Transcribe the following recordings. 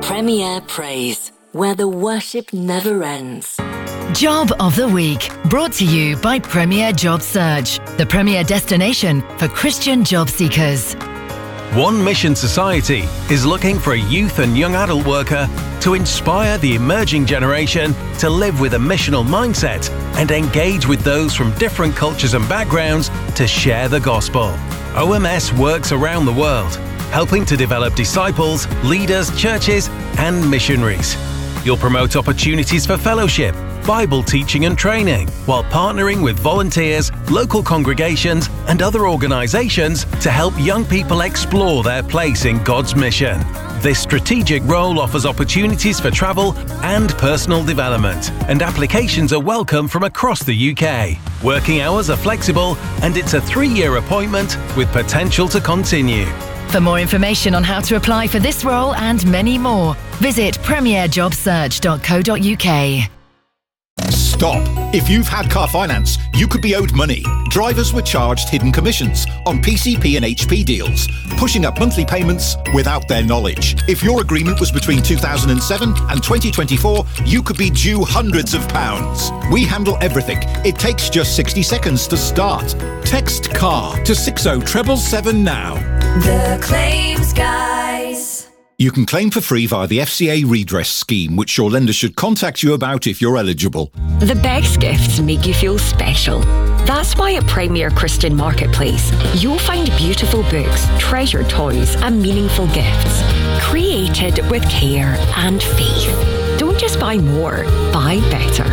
Premier Praise, where the worship never ends. Job of the Week, brought to you by Premier Job Search, the premier destination for Christian job seekers. One Mission Society is looking for a youth and young adult worker to inspire the emerging generation to live with a missional mindset and engage with those from different cultures and backgrounds to share the gospel. OMS works around the world, helping to develop disciples, leaders, churches, and missionaries. You'll promote opportunities for fellowship, Bible teaching and training, while partnering with volunteers, local congregations, and other organizations to help young people explore their place in God's mission. This strategic role offers opportunities for travel and personal development, and applications are welcome from across the UK. Working hours are flexible, and it's a 3-year appointment with potential to continue. For more information on how to apply for this role and many more, visit premierjobsearch.co.uk. Stop! If you've had car finance, you could be owed money. Drivers were charged hidden commissions on PCP and HP deals, pushing up monthly payments without their knowledge. If your agreement was between 2007 and 2024, you could be due hundreds of pounds. We handle everything. It takes just 60 seconds to start. Text CAR to 60777 now. The Claims Guys. You can claim for free via the FCA redress scheme, which your lender should contact you about if you're eligible. The best gifts make you feel special. That's why at Premier Christian Marketplace, you'll find beautiful books, treasured toys and meaningful gifts, created with care and faith. Don't just buy more, buy better.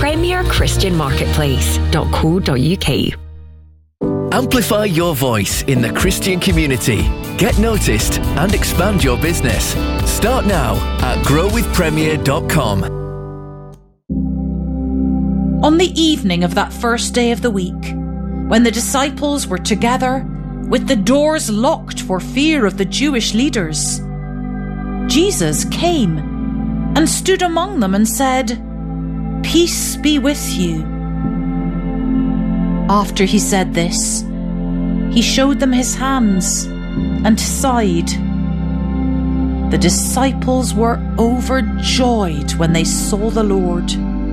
PremierChristianMarketplace.co.uk. Amplify your voice in the Christian community. Get noticed and expand your business. Start now at growwithpremier.com. On the evening of that first day of the week, when the disciples were together, with the doors locked for fear of the Jewish leaders, Jesus came and stood among them and said, "Peace be with you." After he said this, he showed them his hands and side. The disciples were overjoyed when they saw the Lord.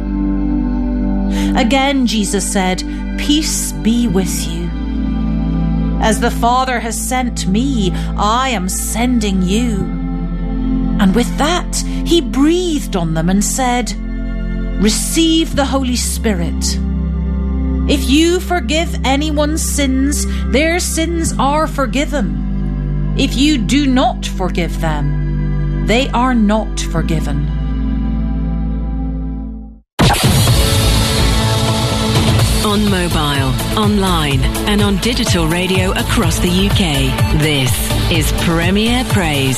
Again, Jesus said, "Peace be with you. As the Father has sent me, I am sending you." And with that, he breathed on them and said, "Receive the Holy Spirit. If you forgive anyone's sins, their sins are forgiven. If you do not forgive them, they are not forgiven." On mobile, online, and on digital radio across the UK. This is Premier Praise.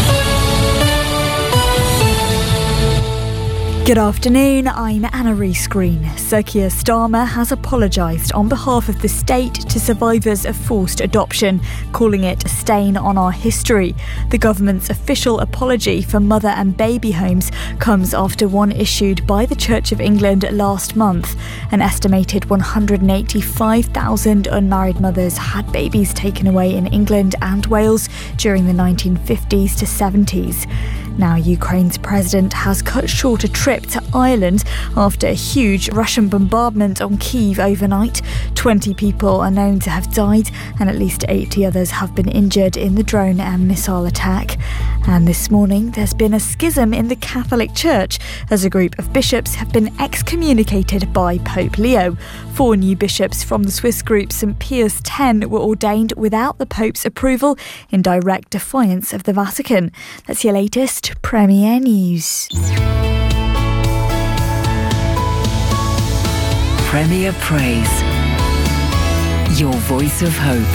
Good afternoon, I'm Anna Rees-Green. Sir Keir Starmer has apologised on behalf of the state to survivors of forced adoption, calling it a stain on our history. The government's official apology for mother and baby homes comes after one issued by the Church of England last month. An estimated 185,000 unmarried mothers had babies taken away in England and Wales during the 1950s to 70s. Now, Ukraine's president has cut short a trip to Ireland after a huge Russian bombardment on Kyiv overnight. 20 people are known to have died and at least 80 others have been injured in the drone and missile attack. And this morning, there's been a schism in the Catholic Church as a group of bishops have been excommunicated by Pope Leo. 4 new bishops from the Swiss group St. Pius X were ordained without the Pope's approval in direct defiance of the Vatican. That's your latest Premier News. Premier Praise. Your voice of hope.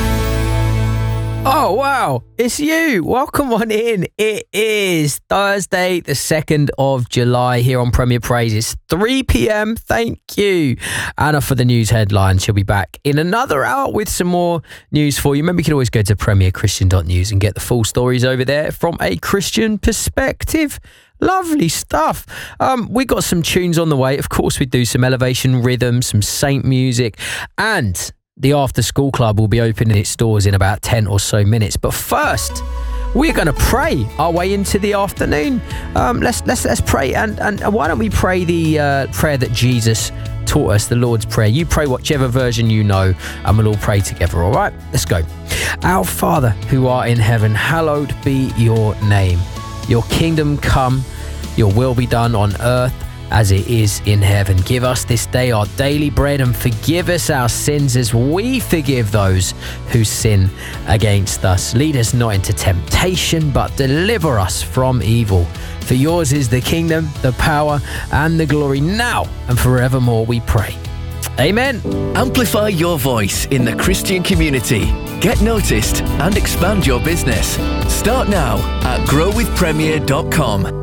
Oh, wow. It's you. Welcome on in. It is Thursday, the 2nd of July here on Premier Praise. It's 3 p.m. Thank you, Anna, for the news headlines. She'll be back in another hour with some more news for you. Remember, you can always go to premierchristian.news and get the full stories over there from a Christian perspective. Lovely stuff. We got some tunes on the way. Of course, we do some Elevation Rhythm, some Saint music, and the After School Club will be opening its doors in about 10 or so minutes. But first, we're going to pray our way into the afternoon. Let's pray, and why don't we pray the prayer that Jesus taught us, the Lord's Prayer. You pray whichever version you know, and we'll all pray together, all right? Let's go. Our Father, who art in heaven, hallowed be your name. Your kingdom come, your will be done on earth as it is in heaven. Give us this day our daily bread, and forgive us our sins as we forgive those who sin against us. Lead us not into temptation, but deliver us from evil. For yours is the kingdom, the power, and the glory, now and forevermore, we pray. Amen. Amplify your voice in the Christian community. Get noticed and expand your business. Start now at growwithpremier.com.